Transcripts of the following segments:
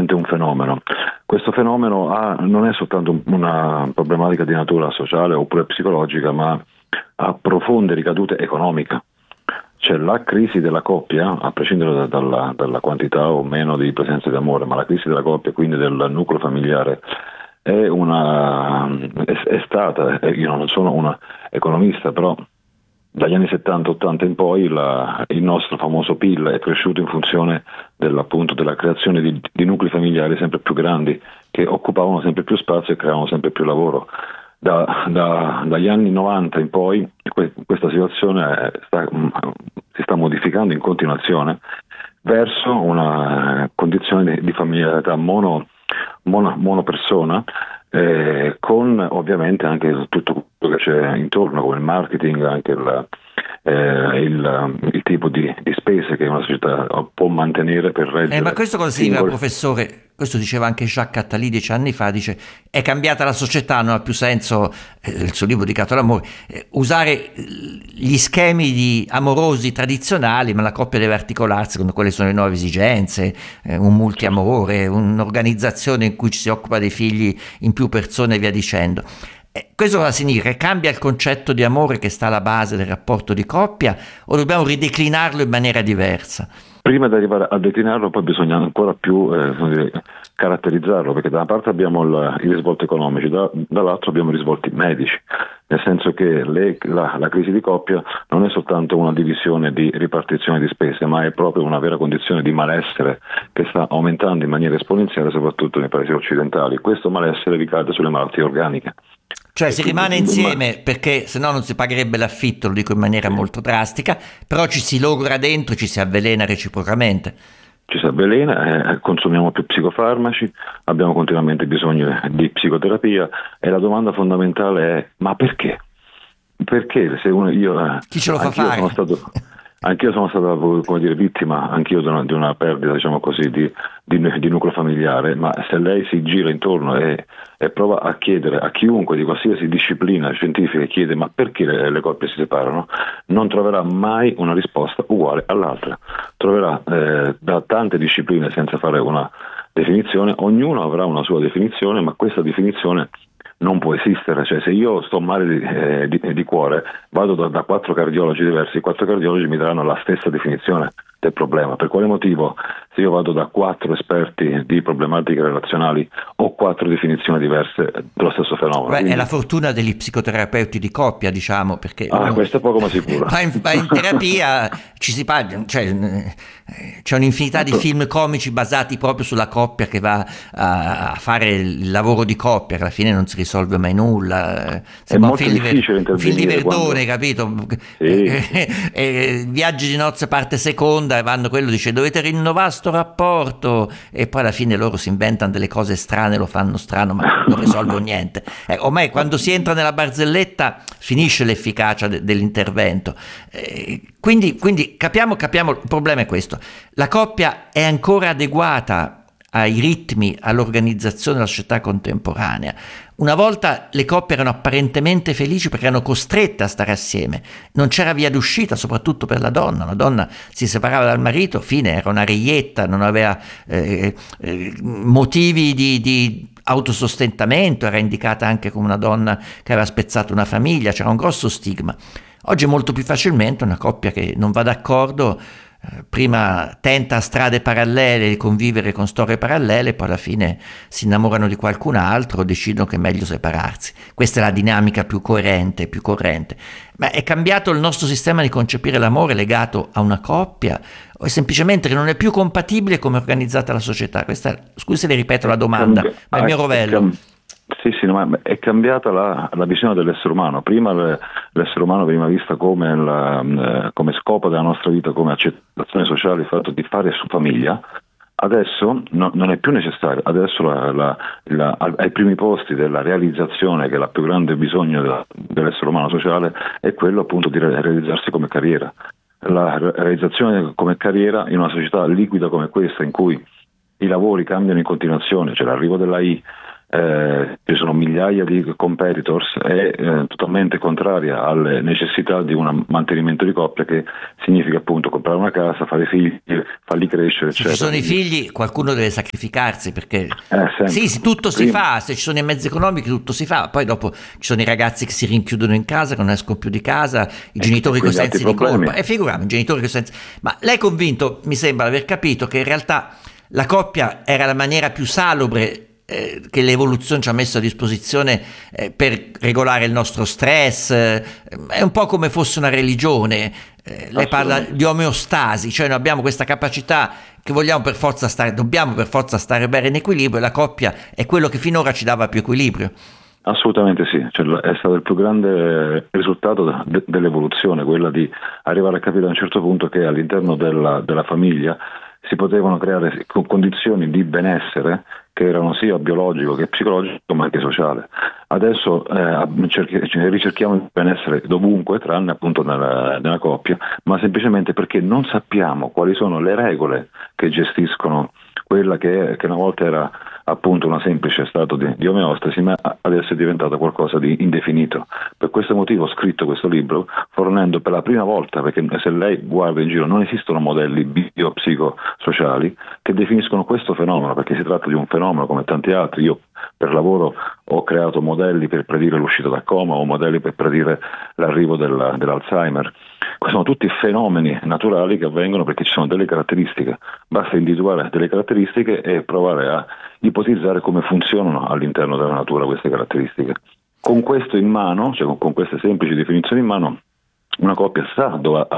evidentemente un fenomeno. Questo fenomeno non è soltanto una problematica di natura sociale oppure psicologica, ma ha profonde ricadute economiche. Cioè la crisi della coppia, a prescindere dalla quantità o meno di presenza di amore, ma la crisi della coppia, quindi del nucleo familiare, è stata, io non sono un economista, però dagli anni 70-80 in poi il nostro famoso PIL è cresciuto in funzione appunto della creazione di nuclei familiari sempre più grandi, che occupavano sempre più spazio e creavano sempre più lavoro. Dagli anni 90 in poi questa situazione si sta modificando in continuazione verso una condizione di familiarità monopersona, con ovviamente anche tutto quello che c'è intorno, come il marketing, anche il tipo di spese che una società può mantenere per reggere. Ma questo cosa significa, professore? Questo diceva anche Jacques Attali 10 anni fa, dice: è cambiata la società, non ha più senso, il suo libro dedicato all'amore, usare gli schemi amorosi tradizionali, ma la coppia deve articolarsi con quelle sono le nuove esigenze, un multiamore, un'organizzazione in cui ci si occupa dei figli in più persone e via dicendo. Questo cosa significa? Cambia il concetto di amore che sta alla base del rapporto di coppia, o dobbiamo rideclinarlo in maniera diversa? Prima di arrivare a declinarlo poi bisogna ancora più caratterizzarlo, perché da una parte abbiamo i risvolti economici, dall'altro abbiamo i risvolti medici, nel senso che la crisi di coppia non è soltanto una divisione di ripartizione di spese, ma è proprio una vera condizione di malessere che sta aumentando in maniera esponenziale soprattutto nei paesi occidentali. Questo malessere ricade sulle malattie organiche. Cioè si rimane insieme perché se no non si pagherebbe l'affitto, lo dico in maniera molto drastica, però ci si logra dentro, ci si avvelena reciprocamente. Ci si avvelena, consumiamo più psicofarmaci, abbiamo continuamente bisogno di psicoterapia e la domanda fondamentale è: ma perché? Perché se chi ce lo fa fare? Anch'io sono stato, come dire, vittima, anch'io di una perdita, diciamo così, di nucleo familiare, ma se lei si gira intorno e prova a chiedere a chiunque di qualsiasi disciplina scientifica, chiede ma perché le coppie si separano, non troverà mai una risposta uguale all'altra. Troverà da tante discipline, senza fare una definizione, ognuno avrà una sua definizione, ma questa definizione non può esistere. Cioè, se io sto male di cuore, vado da 4 cardiologi diversi, i 4 cardiologi mi daranno la stessa definizione del problema. Per quale motivo, se io vado da 4 esperti di problematiche relazionali, ho 4 definizioni diverse dello stesso fenomeno? Quindi... è la fortuna degli psicoterapeuti di coppia, diciamo, perché questo è poco ma sicuro. Ma in terapia ci si parla, cioè, c'è un'infinità di film comici basati proprio sulla coppia che va a fare il lavoro di coppia, che alla fine non si risolve mai nulla. Sembra un film di Verdone, capito? Sì. Viaggi di nozze parte seconda, e vanno, quello dice dovete rinnovare sto rapporto, e poi alla fine loro si inventano delle cose strane, lo fanno strano ma non risolvono niente. Ormai quando si entra nella barzelletta finisce l'efficacia dell'intervento. Quindi capiamo, il problema è questo: la coppia è ancora adeguata ai ritmi, all'organizzazione della società contemporanea. Una volta le coppie erano apparentemente felici perché erano costrette a stare assieme, non c'era via d'uscita, soprattutto per la donna si separava dal marito, fine, era una reietta, non aveva motivi di autosostentamento, era indicata anche come una donna che aveva spezzato una famiglia, c'era un grosso stigma. Oggi molto più facilmente una coppia che non va d'accordo prima tenta strade parallele di convivere con storie parallele, poi alla fine si innamorano di qualcun altro o decidono che è meglio separarsi. Questa è la dinamica più coerente, più corrente. Ma è cambiato il nostro sistema di concepire l'amore legato a una coppia, o è semplicemente che non è più compatibile come è organizzata la società? Scusi se le ripeto la domanda, ma è il mio rovello. Sì, no, ma è cambiata la visione dell'essere umano. Prima l'essere umano veniva vista come scopo della nostra vita, come accettazione sociale, il fatto di fare su famiglia. Adesso non è più necessario. Adesso ai primi posti della realizzazione, che è il più grande bisogno dell'essere umano sociale, è quello appunto di realizzarsi come carriera. La realizzazione come carriera in una società liquida come questa, in cui i lavori cambiano in continuazione, c'è l'arrivo della ci sono migliaia di competitors, è totalmente contraria alle necessità di un mantenimento di coppia, che significa appunto comprare una casa, fare figli, farli crescere, Se eccetera. ci sono i figli, qualcuno deve sacrificarsi, perché Sempre. sì, tutto si Prima. fa, se ci sono i mezzi economici tutto si fa, poi dopo ci sono i ragazzi che si rinchiudono in casa, che non escono più di casa, i genitori con quindi altri sensi di problemi. colpa, e figuriamo, i genitori con sensi... Ma lei è convinto, mi sembra aver capito, che in realtà la coppia era la maniera più salubre che l'evoluzione ci ha messo a disposizione per regolare il nostro stress, è un po' come fosse una religione. Lei parla di omeostasi, cioè noi abbiamo questa capacità che dobbiamo per forza stare bene in equilibrio, e la coppia è quello che finora ci dava più equilibrio. Assolutamente sì, cioè, è stato il più grande risultato dell'evoluzione, quella di arrivare a capire a un certo punto che all'interno della famiglia si potevano creare condizioni di benessere che erano sia biologico che psicologico, ma anche sociale. Adesso ricerchiamo il benessere dovunque, tranne appunto nella coppia, ma semplicemente perché non sappiamo quali sono le regole che gestiscono quella che una volta era appunto una semplice stato di omeostasi, ma adesso è diventata qualcosa di indefinito. Per questo motivo ho scritto questo libro, fornendo per la prima volta, perché se lei guarda in giro non esistono modelli biopsicosociali che definiscono questo fenomeno, perché si tratta di un fenomeno come tanti altri. Io per lavoro ho creato modelli per predire l'uscita da coma, o modelli per predire l'arrivo dell'Alzheimer. Sono tutti fenomeni naturali che avvengono perché ci sono delle caratteristiche, basta individuare delle caratteristiche e provare a ipotizzare come funzionano all'interno della natura queste caratteristiche. Con questo in mano, cioè con queste semplici definizioni in mano, una coppia sa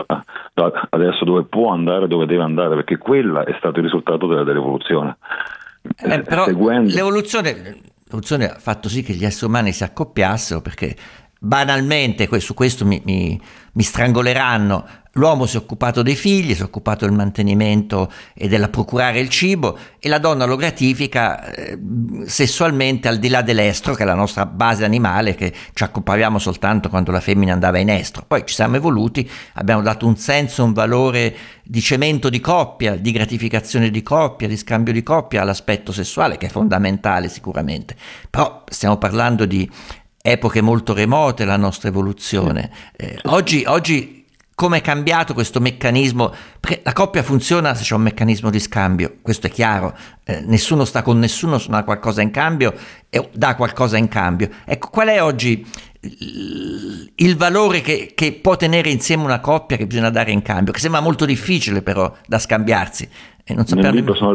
adesso dove può andare, dove deve andare, perché quella è stato il risultato dell'evoluzione. Però l'evoluzione ha fatto sì che gli esseri umani si accoppiassero, perché banalmente, su questo mi strangoleranno, l'uomo si è occupato dei figli, si è occupato del mantenimento e della procurare il cibo, e la donna lo gratifica sessualmente, al di là dell'estro, che è la nostra base animale, che ci accoppavamo soltanto quando la femmina andava in estro. Poi ci siamo evoluti, abbiamo dato un senso, un valore di cemento di coppia, di gratificazione di coppia, di scambio di coppia all'aspetto sessuale, che è fondamentale sicuramente. Però stiamo parlando di epoche molto remote, la nostra evoluzione. Oggi come è cambiato questo meccanismo? Perché la coppia funziona se c'è un meccanismo di scambio, questo è chiaro. Nessuno sta con nessuno se non ha qualcosa in cambio e dà qualcosa in cambio. Ecco, qual è oggi il valore che può tenere insieme una coppia, che bisogna dare in cambio, che sembra molto difficile però da scambiarsi, e non sappiamo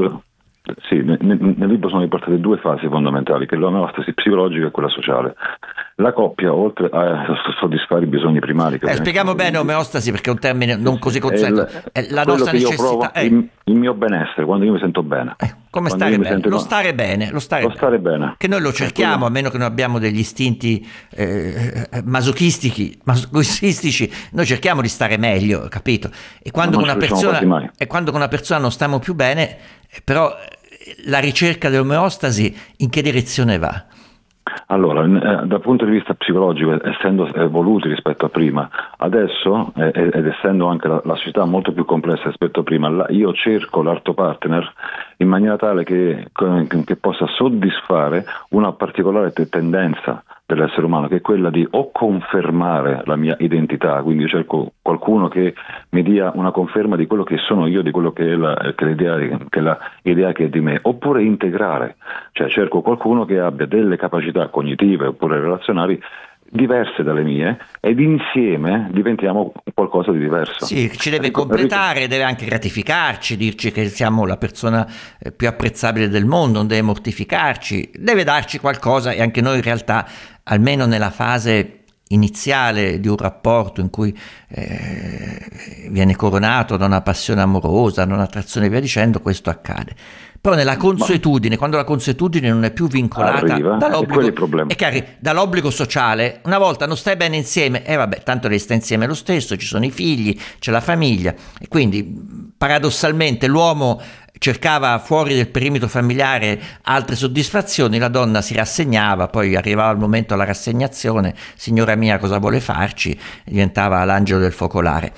nel libro sono riportate due fasi fondamentali, che è l'omeostasi psicologica e quella sociale. La coppia, oltre a soddisfare i bisogni primari, spieghiamo bene omeostasi, perché è un termine non così consueto, è la nostra necessità, il mio benessere, quando io mi sento bene, come stare bene, lo stare bene, che noi lo cerchiamo, a meno che non abbiamo degli istinti masochistici, noi cerchiamo di stare meglio, capito? E quando con una persona non stiamo più bene, però la ricerca dell'omeostasi in che direzione va? Allora, dal punto di vista psicologico, essendo evoluti rispetto a prima, adesso, ed essendo anche la società molto più complessa rispetto a prima, io cerco l'arto partner in maniera tale che possa soddisfare una particolare tendenza dell'essere umano, che è quella di o confermare la mia identità, quindi cerco qualcuno che mi dia una conferma di quello che sono io, di quello che è l'idea che è di me, oppure integrare, cioè cerco qualcuno che abbia delle capacità cognitive oppure relazionali diverse dalle mie, ed insieme diventiamo qualcosa di diverso. Sì, ci deve completare, deve anche gratificarci, dirci che siamo la persona più apprezzabile del mondo, non deve mortificarci, deve darci qualcosa, e anche noi in realtà, almeno nella fase iniziale di un rapporto in cui viene coronato da una passione amorosa, da un'attrazione e via dicendo, questo accade. Però nella consuetudine, quando la consuetudine non è più vincolata dall'obbligo sociale, una volta non stai bene insieme, vabbè, tanto lei sta insieme lo stesso, ci sono i figli, c'è la famiglia, e quindi paradossalmente l'uomo cercava fuori del perimetro familiare altre soddisfazioni, la donna si rassegnava, poi arrivava il momento della rassegnazione, signora mia cosa vuole farci, diventava l'angelo del focolare.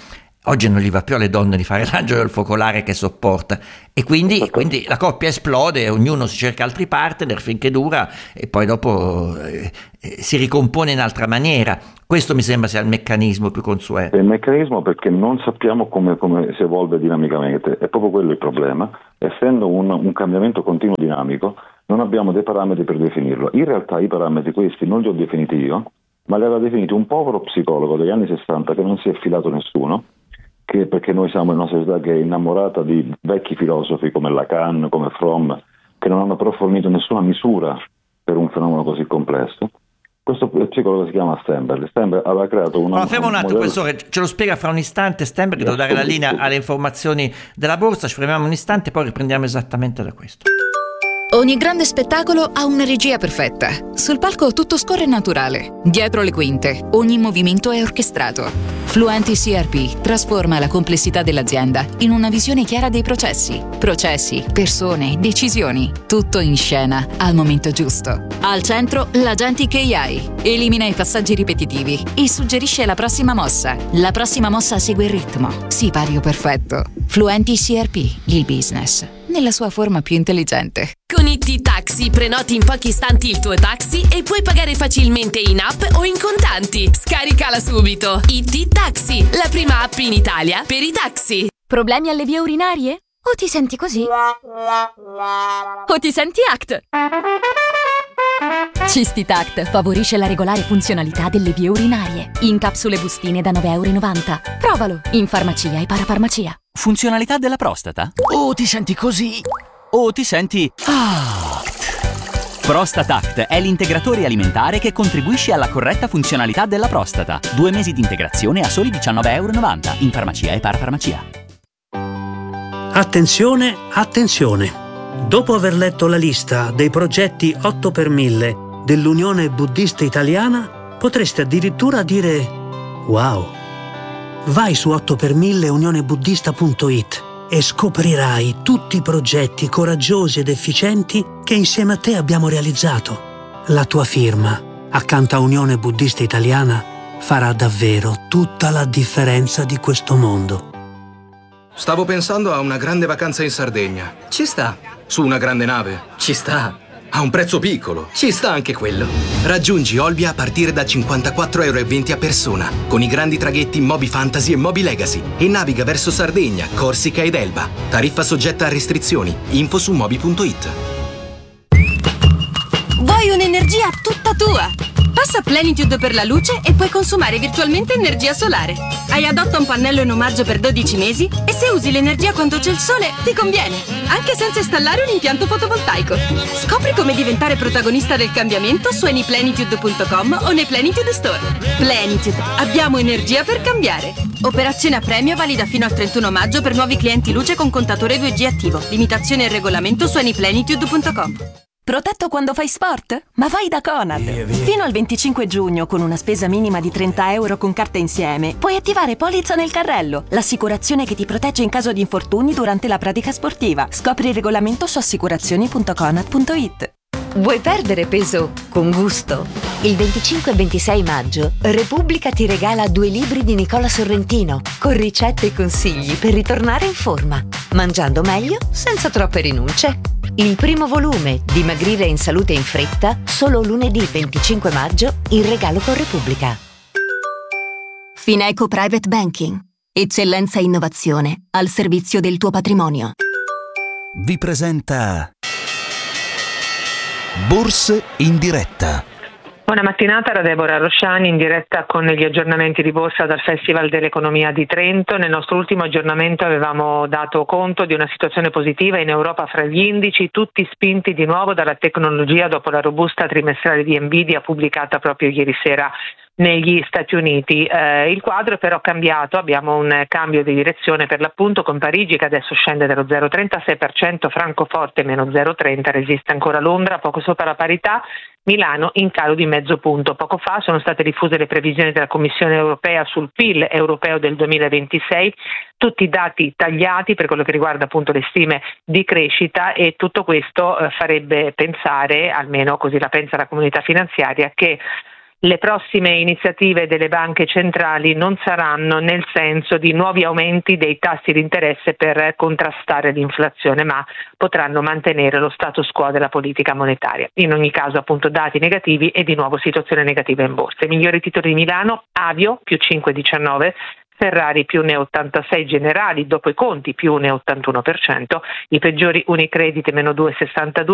Oggi non gli va più alle donne di fare l'angelo del focolare che sopporta, e quindi la coppia esplode, ognuno si cerca altri partner finché dura e poi dopo si ricompone in altra maniera. Questo mi sembra sia il meccanismo più consueto. È il meccanismo perché non sappiamo come si evolve dinamicamente, è proprio quello il problema. Essendo un cambiamento continuo dinamico, non abbiamo dei parametri per definirlo. In realtà i parametri questi non li ho definiti io, ma li aveva definiti un povero psicologo degli anni 60 che non si è filato nessuno, perché noi siamo in una società che è innamorata di vecchi filosofi come Lacan, come Fromm, che non hanno però fornito nessuna misura per un fenomeno così complesso. Questo psicologo si chiama Sternberg. Sternberg aveva creato Ma fermo un attimo, professore, ce lo spiega fra un istante Sternberg, devo dare la linea alle informazioni della borsa, ci fermiamo un istante e poi riprendiamo esattamente da questo. Ogni grande spettacolo ha una regia perfetta. Sul palco tutto scorre naturale. Dietro le quinte, ogni movimento è orchestrato. Fluenti CRP trasforma la complessità dell'azienda in una visione chiara dei processi. Processi, persone, decisioni. Tutto in scena, al momento giusto. Al centro, l'Agentic AI. Elimina i passaggi ripetitivi e suggerisce la prossima mossa. La prossima mossa segue il ritmo. Sipario perfetto. Fluenti CRP, il business nella sua forma più intelligente. Con IT Taxi prenoti in pochi istanti il tuo taxi e puoi pagare facilmente in app o in contanti. Scaricala subito. IT Taxi, la prima app in Italia per i taxi. Problemi alle vie urinarie? O ti senti così? O ti senti ACT? Cistitact favorisce la regolare funzionalità delle vie urinarie. In capsule bustine da €9,90. Provalo in farmacia e parafarmacia. Funzionalità della prostata? O ti senti così? O ti senti ACT? ProstataCT è l'integratore alimentare che contribuisce alla corretta funzionalità della prostata. 2 mesi di integrazione a soli €19,90 in farmacia e parafarmacia. Attenzione, attenzione! Dopo aver letto la lista dei progetti 8 per 1000 dell'Unione Buddista Italiana, potreste addirittura dire wow! Vai su 8per1000 unionebuddista.it e scoprirai tutti i progetti coraggiosi ed efficienti che insieme a te abbiamo realizzato. La tua firma, accanto a Unione Buddista Italiana, farà davvero tutta la differenza di questo mondo. Stavo pensando a una grande vacanza in Sardegna. Ci sta. Su una grande nave. Ci sta. A un prezzo piccolo. Ci sta anche quello. Raggiungi Olbia a partire da €54,20 a persona, con i grandi traghetti Moby Fantasy e Moby Legacy, e naviga verso Sardegna, Corsica ed Elba. Tariffa soggetta a restrizioni. Info su moby.it. Vuoi un'energia tutta tua? Passa Plenitude per la luce e puoi consumare virtualmente energia solare. Hai adotta un pannello in omaggio per 12 mesi e se usi l'energia quando c'è il sole ti conviene, anche senza installare un impianto fotovoltaico. Scopri come diventare protagonista del cambiamento su anyplenitude.com o nei Plenitude Store. Plenitude, abbiamo energia per cambiare. Operazione a premio valida fino al 31 maggio per nuovi clienti luce con contatore 2G attivo. Limitazioni e regolamento su anyplenitude.com. Protetto quando fai sport? Ma vai da Conad! Fino al 25 giugno, con una spesa minima di €30 con carta insieme, puoi attivare Polizza nel carrello, l'assicurazione che ti protegge in caso di infortuni durante la pratica sportiva. Scopri il regolamento su assicurazioni.conad.it. Vuoi perdere peso con gusto? Il 25 e 26 maggio Repubblica ti regala 2 libri di Nicola Sorrentino con ricette e consigli per ritornare in forma, mangiando meglio senza troppe rinunce. Il primo volume, Dimagrire in salute in fretta, solo lunedì 25 maggio in regalo con Repubblica. Fineco Private Banking. Eccellenza e innovazione al servizio del tuo patrimonio. Vi presenta Borse in diretta. Buona mattinata da Deborah Rosciani in diretta con gli aggiornamenti di borsa dal Festival dell'Economia di Trento. Nel nostro ultimo aggiornamento avevamo dato conto di una situazione positiva in Europa fra gli indici, tutti spinti di nuovo dalla tecnologia dopo la robusta trimestrale di Nvidia pubblicata proprio ieri sera negli Stati Uniti. Il quadro è però cambiato, abbiamo un cambio di direzione per l'appunto con Parigi che adesso scende dello 0,36%, Francoforte meno 0,30%, resiste ancora Londra poco sopra la parità, Milano in calo di mezzo punto. Poco fa sono state diffuse le previsioni della Commissione europea sul PIL europeo del 2026, tutti i dati tagliati per quello che riguarda appunto le stime di crescita, e tutto questo farebbe pensare, almeno così la pensa la comunità finanziaria, che Le prossime iniziative delle banche centrali non saranno nel senso di nuovi aumenti dei tassi di interesse per contrastare l'inflazione, ma potranno mantenere lo status quo della politica monetaria. In ogni caso, appunto, dati negativi e di nuovo situazione negativa in borsa. I migliori titoli di Milano: Avio più 5,19%, Ferrari più 1,86%, Generali dopo i conti più 1,81%, i peggiori Unicredit meno 2,62%,